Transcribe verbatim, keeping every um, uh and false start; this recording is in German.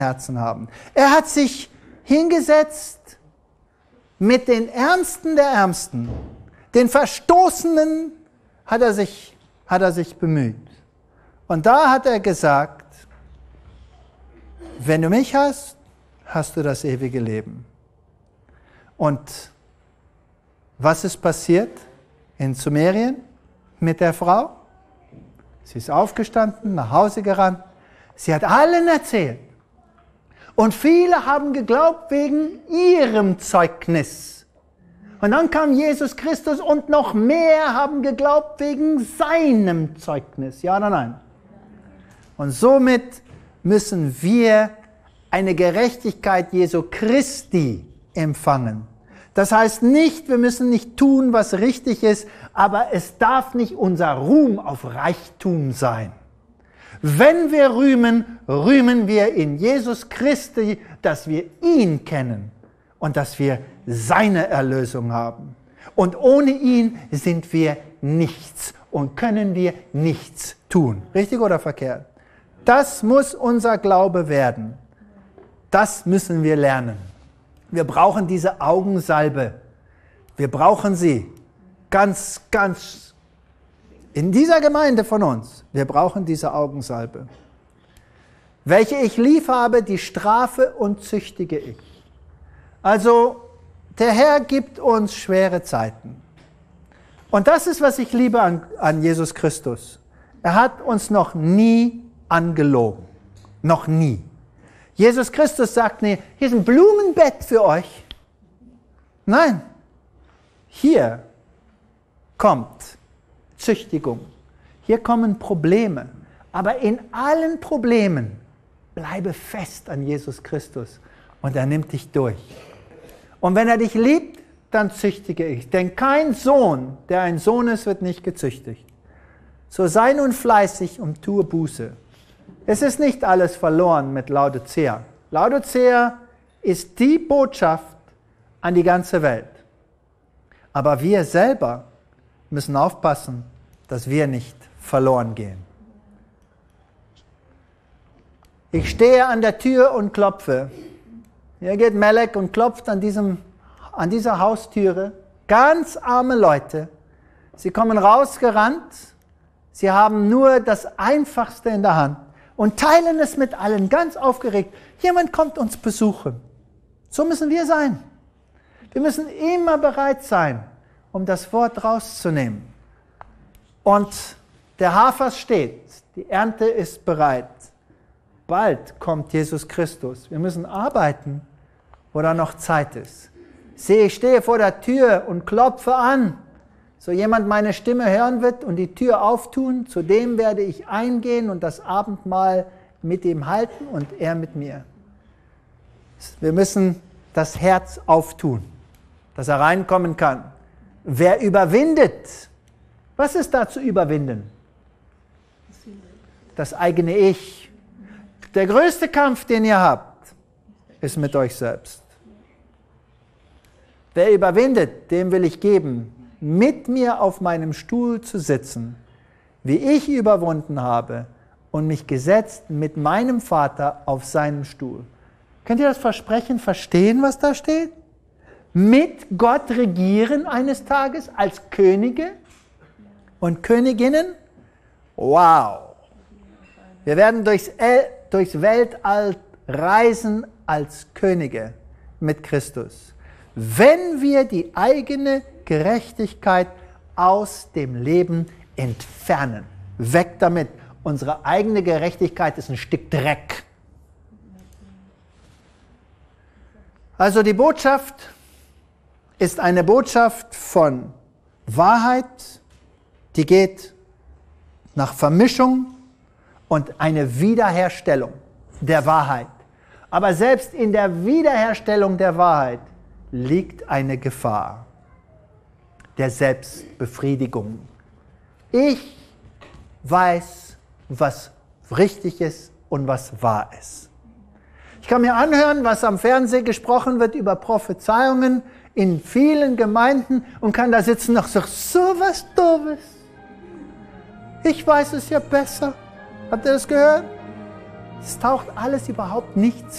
Herzen haben. Er hat sich hingesetzt mit den Ärmsten der Ärmsten. Den Verstoßenen hat er sich, hat er sich bemüht. Und da hat er gesagt, wenn du mich hast, hast du das ewige Leben. Und was ist passiert in Sumerien mit der Frau? Sie ist aufgestanden, nach Hause gerannt. Sie hat allen erzählt. Und viele haben geglaubt wegen ihrem Zeugnis. Und dann kam Jesus Christus und noch mehr haben geglaubt wegen seinem Zeugnis. Ja oder nein? Und somit müssen wir eine Gerechtigkeit Jesu Christi empfangen. Das heißt nicht, wir müssen nicht tun, was richtig ist, aber es darf nicht unser Ruhm auf Reichtum sein. Wenn wir rühmen, rühmen wir in Jesus Christi, dass wir ihn kennen und dass wir seine Erlösung haben. Und ohne ihn sind wir nichts und können wir nichts tun. Richtig oder verkehrt? Das muss unser Glaube werden. Das müssen wir lernen. Wir brauchen diese Augensalbe. Wir brauchen sie ganz, ganz in dieser Gemeinde von uns. Wir brauchen diese Augensalbe. Welche ich lieb habe, die strafe und züchtige ich. Also, der Herr gibt uns schwere Zeiten. Und das ist, was ich liebe an, an Jesus Christus. Er hat uns noch nie angelogen. Noch nie. Jesus Christus sagt nicht, hier ist ein Blumenbett für euch. Nein. Hier kommt Züchtigung. Hier kommen Probleme. Aber in allen Problemen bleibe fest an Jesus Christus und er nimmt dich durch. Und wenn er dich liebt, dann züchtige ich. Denn kein Sohn, der ein Sohn ist, wird nicht gezüchtigt. So sei nun fleißig und tue Buße. Es ist nicht alles verloren mit Laodicea. Laodicea ist die Botschaft an die ganze Welt. Aber wir selber müssen aufpassen, dass wir nicht verloren gehen. Ich stehe an der Tür und klopfe. Hier geht Melek und klopft an, diesem, an dieser Haustüre. Ganz arme Leute. Sie kommen rausgerannt. Sie haben nur das Einfachste in der Hand und teilen es mit allen, ganz aufgeregt. Jemand kommt uns besuchen. So müssen wir sein. Wir müssen immer bereit sein, um das Wort rauszunehmen. Und der Hafer steht, die Ernte ist bereit. Bald kommt Jesus Christus. Wir müssen arbeiten, wo da noch Zeit ist. Sehe, ich stehe vor der Tür und klopfe an. So jemand meine Stimme hören wird und die Tür auftun, zu dem werde ich eingehen und das Abendmahl mit ihm halten und er mit mir. Wir müssen das Herz auftun, dass er reinkommen kann. Wer überwindet, was ist da zu überwinden? Das eigene Ich. Der größte Kampf, den ihr habt, ist mit euch selbst. Wer überwindet, dem will ich geben, mit mir auf meinem Stuhl zu sitzen, wie ich überwunden habe und mich gesetzt mit meinem Vater auf seinem Stuhl. Könnt ihr das Versprechen verstehen, was da steht? Mit Gott regieren eines Tages als Könige und Königinnen? Wow! Wir werden durchs, El- durchs Weltall reisen als Könige mit Christus. Wenn wir die eigene Gerechtigkeit aus dem Leben entfernen. Weg damit. Unsere eigene Gerechtigkeit ist ein Stück Dreck. Also die Botschaft ist eine Botschaft von Wahrheit, die geht nach Vermischung und eine Wiederherstellung der Wahrheit. Aber selbst in der Wiederherstellung der Wahrheit liegt eine Gefahr der Selbstbefriedigung. Ich weiß, was richtig ist und was wahr ist. Ich kann mir anhören, was am Fernsehen gesprochen wird über Prophezeiungen in vielen Gemeinden und kann da sitzen und sagen, so was Doofes. Ich weiß es ja besser. Habt ihr das gehört? Es taucht alles überhaupt nichts